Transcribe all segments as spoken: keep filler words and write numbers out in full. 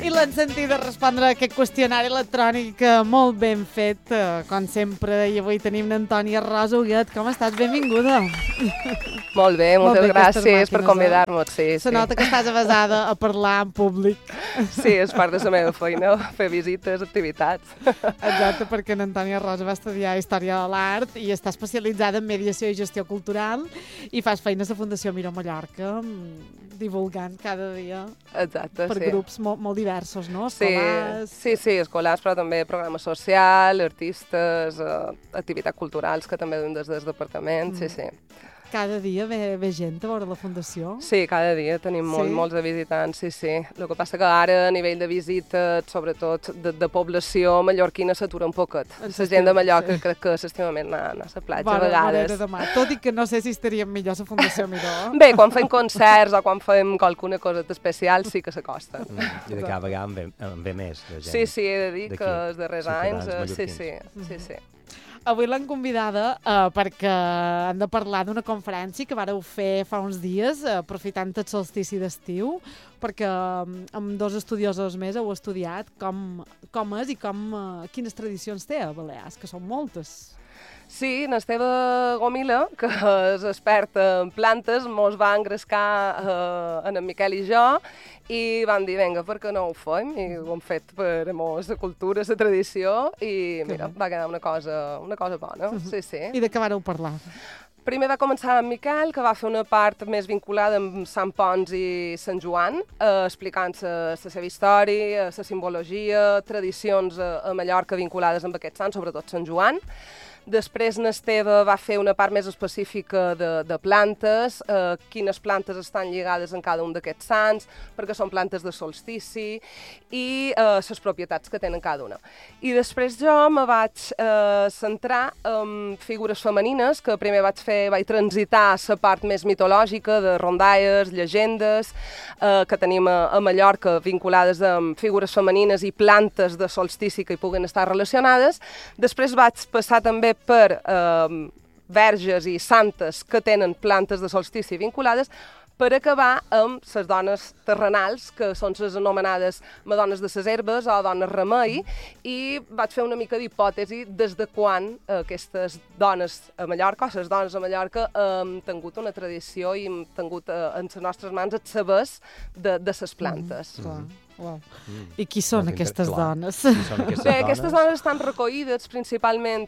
I l'han sentit de respondre a aquest qüestionari electrònic molt ben fet, com sempre. I avui tenim l'Antònia Rosa Huguet. Com estàs? Benvinguda. Molt bé, moltes molt bé, gràcies per convidar-nos. Sí, Se sí. nota que estàs avasada a parlar en públic. Sí, és part de la meva feina, fer visites, activitats. Exacte, perquè l'Antònia Rosa va estudiar Història de l'Art i està especialitzada en mediació i gestió cultural i fas feina a la Fundació Miró Mallorca, divulgant cada dia. Exacte, per sí. grups molt, molt diversos, no? Escolars... Sí, sí, sí, escolars, però també programa social, artistes, eh, activitats culturals que també duem des del departament, mm. sí, sí. Cada dia ve, ve gent a veure la Fundació? Sí, cada dia tenim molt, sí? molts de visitants, sí, sí. El que passa que ara, a nivell de visites, sobretot de, de població mallorquina, s'atura un poquet. La gent de Mallorca sí. crec que s'estimament anar, anar a la platja bueno, a vegades. Demà. Tot i que no sé si estaríem millor a la Fundació Miró. Bé, quan fem concerts o quan fem qualsuna cosa especial sí que s'acosta. Mm, I de cada vegada en ve, en ve més de gent. Sí, sí, he de dir que els darrers anys, sí, sí, sí, sí. Avui l'han convidada uh, perquè han de parlar d'una conferència que vareu fer fa uns dies, uh, aprofitant el solstici d'estiu, perquè um, amb dos estudiosos més heu estudiat com, com és i com, uh, quines tradicions té a Balears, que són moltes. Sí, l'Esteve Gomila, que és expert en plantes, mos va engrescar eh, en en Miquel i jo i van dir, vinga, per què no ho fem? I ho hem fet per amor la cultura, la tradició i mira, va quedar una cosa, una cosa bona. Uh-huh. Sí, sí. I de què vareu parlar? Primer va començar amb Miquel, que va fer una part més vinculada amb Sant Ponç i Sant Joan, eh, explicant la seva història, la simbologia, tradicions a, a Mallorca vinculades amb aquest sant, sobretot Sant Joan. Després n'Esteve va fer una part més específica de, de plantes, eh, quines plantes estan lligades en cada un d'aquests sants, perquè són plantes de solstici i eh, les propietats que tenen cada una. I després jo me vaig eh, centrar en figures femenines, que primer vaig fer, vaig transitar la part més mitològica de rondalles, llegendes, eh, que tenim a, a Mallorca vinculades amb figures femenines i plantes de solstici que hi puguen estar relacionades. Després vaig passar també per eh, verges i santes que tenen plantes de solstici vinculades, per acabar amb les dones terrenals, que són les anomenades madones de les herbes o dones remei, i vaig fer una mica d'hipòtesi des de quan eh, aquestes dones a Mallorca, o les dones a Mallorca, han eh, tingut una tradició i han tingut eh, en les nostres mans els sabers de, de les plantes. Mm, mm. Wow. Mm. I qui són no, aquestes clar. dones? Qui són aquestes Bé, dones? Aquestes dones estan recollides principalment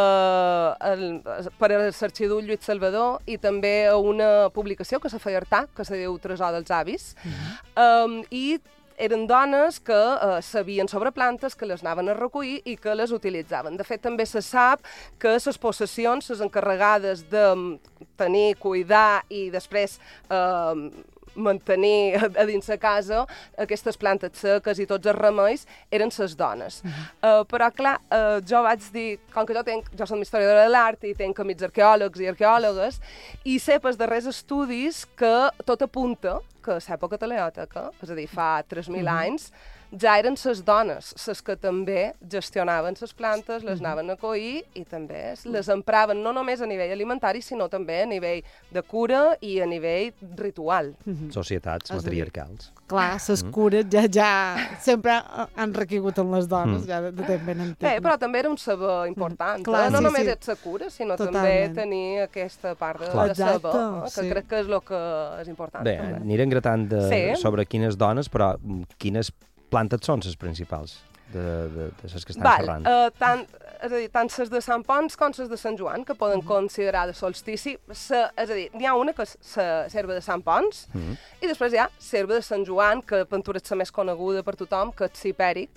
eh, el, per l'Arxiduc Lluís Salvador i també a una publicació que se feia Artà, que se diu Tresor dels avis, mm-hmm. um, i eren dones que eh, sabien sobre plantes, que les anaven a recollir i que les utilitzaven. De fet, també se sap que les possessions, les encarregades de tenir, cuidar i després eh, mantenir a dins la casa aquestes plantes seques i tots els remeis eren les dones. Uh-huh. uh, però, clar, uh, jo vaig dir, com que jo, tenc, jo som historiadora de l'art i tenc amics arqueòlegs i arqueòlogues, i sé pels darrers estudis que tot apunta que a l'època teleòtica, és a dir, fa tres mil uh-huh. anys, ja eren les dones les que també gestionaven les plantes, les anaven a collir i també les empraven no només a nivell alimentari, sinó també a nivell de cura i a nivell ritual. Mm-hmm. Societats matriarcals. Clar, les cures ja, ja sempre han requigut en les dones, mm. ja de, de temps ben antic. Bé, però també era un saber important. Mm. Clar, no sí, només sí. ets la cura, sinó Totalment. també tenir aquesta part de, de saber, eh? que sí. crec que és el que és important. Bé, també. anirem gratant de, sí. sobre quines dones, però quines plantes són les principals de, de, de les que estan Val, xerrant? Uh, tant, és a dir, tant les de Sant Ponç com les de Sant Joan, que poden mm -hmm. considerar de solstici. Sa, és a dir, n'hi ha una que és la serva de Sant Ponç, mm -hmm. i després hi ha serva de Sant Joan, que pintura és la més coneguda per tothom, que és cipèric.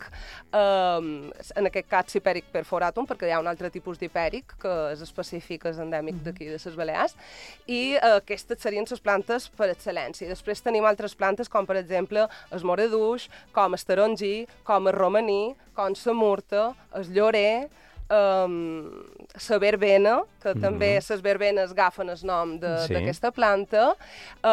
Um, en aquest cas, cipèric perforatum, perquè hi ha un altre tipus d'hipèric, que és específic, és endèmic mm -hmm. d'aquí, de les Balears, i uh, aquestes serien les plantes per excel·lència. Després tenim altres plantes, com per exemple el moreduix, com el tarongi, com el romaní, com la murta, el llorer, um, la verbena, que mm-hmm. també les verbenes agafen el nom d'aquesta sí. planta,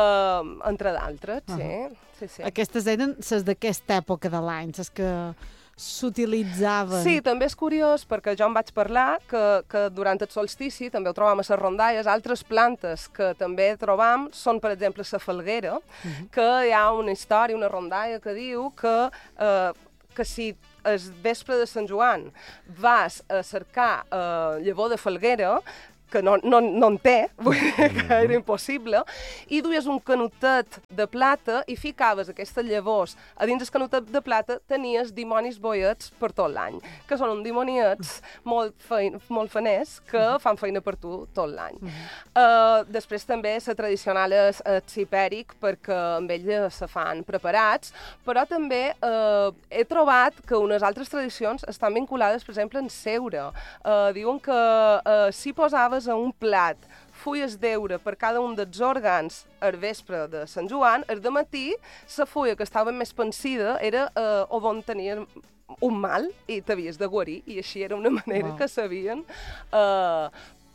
um, entre d'altres, uh -huh. sí. sí, sí. Aquestes eren les d'aquesta època de l'any, les que s'utilitzaven. Sí, també és curiós, perquè jo em vaig parlar que, que durant el solstici també ho trobam a les rondalles. Altres plantes que també trobam són, per exemple, la falguera, uh-huh. que hi ha una història, una rondalla que diu que, eh, que si el vespre de Sant Joan vas a cercar eh, llavor de falguera, que no, no, no en té, vull dir que era impossible, i duies un canutet de plata i ficaves aquestes llavors. A dins del canutet de plata tenies dimonis boiets per tot l'any, que són uns dimoniets molt, fein, molt faners que fan feina per tu tot l'any. Uh -huh. uh, després també la tradicional és el cipèric, perquè amb ell se fan preparats, però també uh, he trobat que unes altres tradicions estan vinculades, per exemple, en seure. Uh, diuen que uh, si posaves a un plat fulles d'heure per cada un dels òrgans al vespre de Sant Joan, el dematí, la fulla que estava més pensida era eh, on tenies un mal i t'havies de guarir, i així era una manera wow. que sabien eh,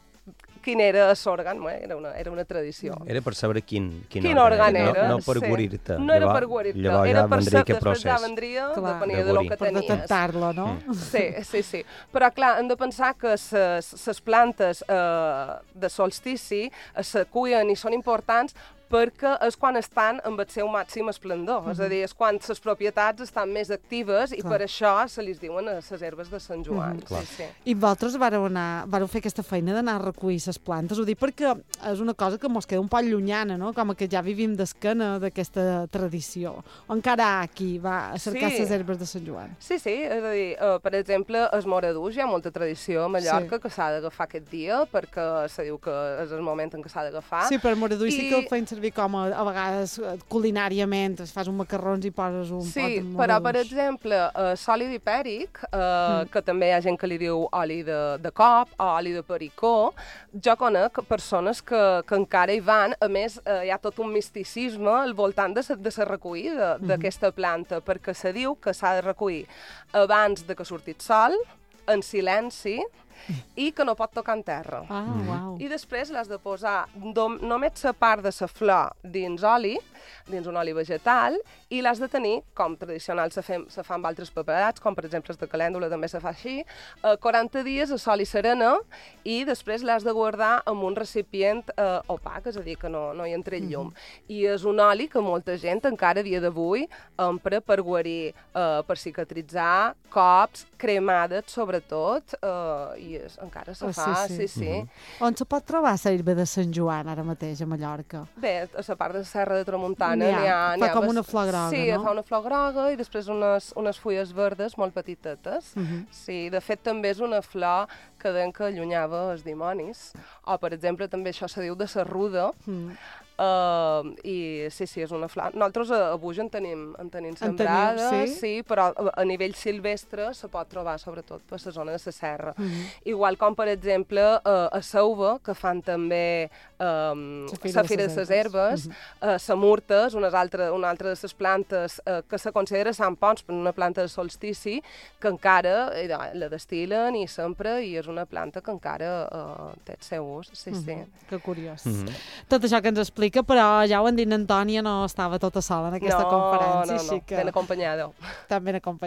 quin era l'òrgan, era una, era una tradició. Era per saber quin, quin, quin òrgan era, era. no, no per sí. guarir-te. No era per guarir-te, era ja per vendria ser, després ja procés. vendria, clar, depenia de de lo guarir. que Per tenies. detectar-lo, no? Mm. Sí, sí, sí. Però, clar, hem de pensar que les plantes eh, de solstici se cuien i són importants perquè és quan estan amb el seu màxim esplendor. Uh-huh. És a dir, és quan les propietats estan més actives i clar. Per això se li diuen les herbes de Sant Joan. Uh-huh. sí, sí. I vosaltres vareu, anar, vareu fer aquesta feina d'anar a recollir les plantes? Ho dic perquè és una cosa que mos queda un poc llunyana, no? Com que ja vivim d'esquena d'aquesta tradició. O encara aquí va a cercar les sí. herbes de Sant Joan? Sí, sí. És a dir, uh, per exemple, el Moradús hi ha molta tradició a Mallorca sí. que s'ha d'agafar aquest dia perquè se diu que és el moment en què s'ha d'agafar. Sí, per Moradús I... sí que el feien servir com a, a vegades culinàriament, fas un macarrons i poses un sí, pot de moradús. Però, per exemple, uh, l'oli d'hipèric, uh, mm. que també hi ha gent que li diu oli de, de cop o oli de pericó, jo conec persones que, que encara hi van. A més, uh, hi ha tot un misticisme al voltant de la recollida d'aquesta planta, perquè se diu que s'ha de recollir abans de que surti el sol, en silenci, i que no pot tocar en terra. Ah, uau. I després l'has de posar només la part de la flor dins oli, dins un oli vegetal, i l'has de tenir, com tradicional se, fem, se fa amb altres preparats, com per exemple el de calèndula també se fa així, eh, quaranta dies a sol i serena, i després l'has de guardar en un recipient eh, opac, és a dir, que no, no hi entra el llum. Mm-hmm. I és un oli que molta gent encara a dia d'avui empra per guarir, eh, per cicatritzar, cops, cremades sobretot, eh, i és, encara se oh, fa, sí, sí, sí. sí. Mm-hmm. On se pot trobar l'herba de Sant Joan ara mateix a Mallorca? Bé, a la part de la Serra de Tramuntana n'hi ha, ha... fa com una flor groga, sí, no? Sí, fa una flor groga i després unes, unes fulles verdes molt petitetes. Uh-huh. Sí, de fet també és una flor que deien que allunyava els dimonis. O, per exemple, també això se diu de la ruda. Mm. Uh, I sí, sí, és una flor. Nosaltres a, a Buix en tenim, en tenim sembrada, sí? sí, però a, a nivell silvestre se pot trobar sobretot per la zona de la serra. Mm-hmm. Igual com, per exemple, uh, a Sauva, que fan també um, la Fira de les Herbes, mm-hmm. uh, la murta és una altra, una altra de les plantes uh, que se considera Sant Pons, per una planta de solstici, que encara eh, la destil·len i sempre, i és una planta que encara uh, té el seu ús. Sí, mm-hmm. sí. Que curiós. Mm-hmm. Tot això que ens explica, però ja ho han dit, Antònia no estava tota sola en aquesta no, conferència. No, no, així no, que... ben acompanyada. Tan ben acompanyada.